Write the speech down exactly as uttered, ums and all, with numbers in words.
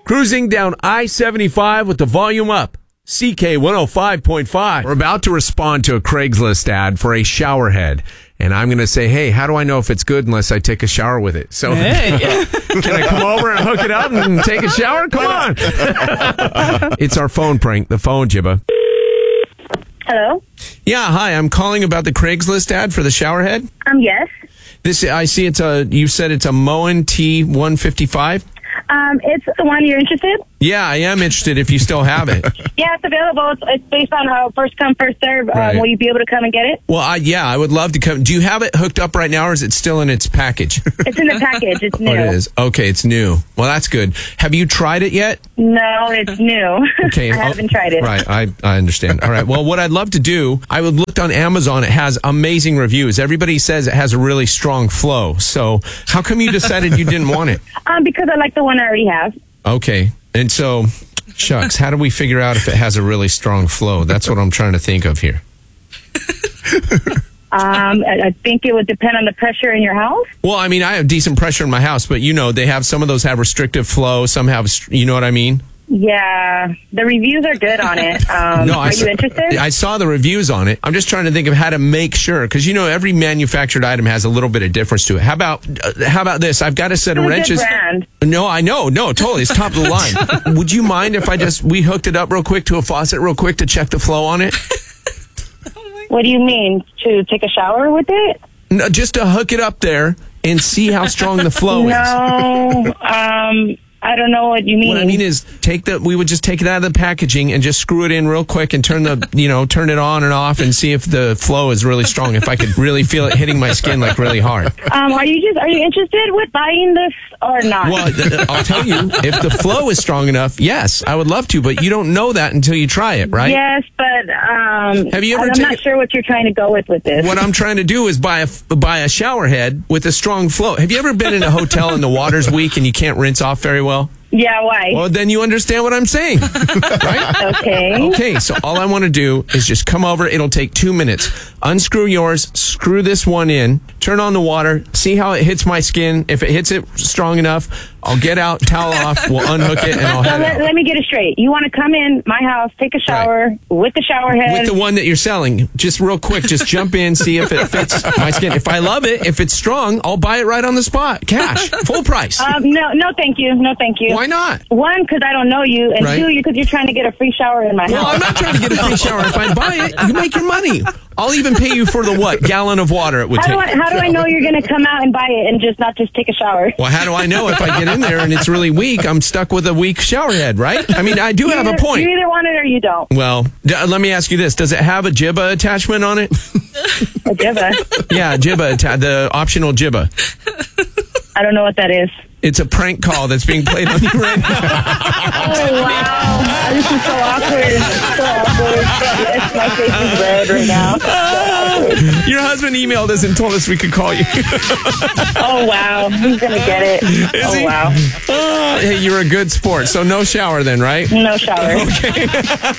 Cruising down I seventy-five with the volume up. C K one oh five point five. We're about to respond to a Craigslist ad for a shower head. And I'm going to say, hey, how do I know if it's good unless I take a shower with it? So hey. Can I come over and hook it up and take a shower? Come on. It's our phone prank, the phone, Jibba. Hello? Yeah, hi. I'm calling about the Craigslist ad for the shower head. Um, yes. This, I see it's a, you said it's a Moen T one fifty-five? Um, it's the one you're interested? Yeah, I am interested if you still have it. Yeah, it's available. It's, it's based on how first come, first serve. Um, Right. Will you be able to come and get it? Well, I, yeah, I would love to come. Do you have it hooked up right now, or is it still in its package? It's in the package. It's new. Oh, it is. Okay, it's new. Well, that's good. Have you tried it yet? No, it's new. Okay, I I'll- haven't tried it. Right, I, I understand. All right. Well, what I'd love to do, I would look on Amazon. It has amazing reviews. Everybody says it has a really strong flow. So how come you decided you didn't want it? Um, because I like the one I already have. Okay. And so, shucks, how do we figure out if it has a really strong flow? That's what I'm trying to think of here. Um, I, I think it would depend on the pressure in your house. Well, I mean, I have decent pressure in my house, but you know, they have, some of those have restrictive flow. Some have, you know what I mean? Yeah, the reviews are good on it. Um, No, are I you saw, interested? I saw the reviews on it. I'm just trying to think of how to make sure, because you know every manufactured item has a little bit of difference to it. How about uh, how about this? I've got a set of It's a good wrenches. brand. No, I know, no, totally. It's top of the line. Would you mind if I just we hooked it up real quick to a faucet, real quick to check the flow on it? What do you mean? To take a shower with it? No, just to hook it up there and see how strong the flow is. No, um, I don't know what you mean. What I mean is, take the. We would just take it out of the packaging and just screw it in real quick and turn the, you know, turn it on and off and see if the flow is really strong. If I could really feel it hitting my skin like really hard. Um, are you just are you interested with buying this or not? Well, th- I'll tell you, if the flow is strong enough, yes, I would love to. But you don't know that until you try it, right? Yes, but um, Have you ever I'm taken- not sure what you're trying to go with with this. What I'm trying to do is buy a f- buy a shower head with a strong flow. Have you ever been in a hotel and the water's weak and you can't rinse off very well? Yeah, why? Well, then you understand what I'm saying, right? Okay. Okay, so all I want to do is just come over. It'll take two minutes. Unscrew yours, screw this one in, turn on the water, see how it hits my skin. If it hits it strong enough, I'll get out, towel off, we'll unhook it, and I'll So head let, out. let me get it straight. You want to come in my house, take a shower with the shower head. With the one that you're selling, just real quick, just jump in, see if it fits my skin. If I love it, if it's strong, I'll buy it right on the spot. Cash, full price. um, no, no, thank you. No, thank you. Why not? One, because I don't know you, and Right. two, because you're trying to get a free shower in my Well, house. I'm not trying to get a free shower. If I buy it, you make your money. I'll even pay you for the what gallon of water it would How take. do I how do I know you're going to come out and buy it and just not just take a shower? Well, how do I know if I get in there and it's really weak? I'm stuck with a weak shower head, right? I mean, I do You have a either- point. You either want it or you don't. Well, d- let me ask you this: does it have a jibba attachment on it? A jibba. Yeah, jibba, atta- the optional jibba. I don't know what that is. It's a prank call that's being played on you right now. Oh, wow. This is so awkward. It's so awkward. Yes, my face is red right now. Your husband emailed us and told us we could call you. Oh, wow. He's going to get it. Is oh, he? wow. Uh, hey, you're a good sport, so no shower then, right? No shower. Okay.